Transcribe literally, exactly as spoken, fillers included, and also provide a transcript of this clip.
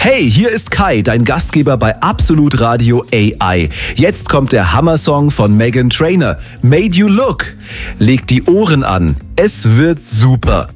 Hey, hier ist Kai, dein Gastgeber bei Absolut Radio A I. Jetzt kommt der Hammer-Song von Meghan Trainor, Made You Look. Leg die Ohren an, es wird super.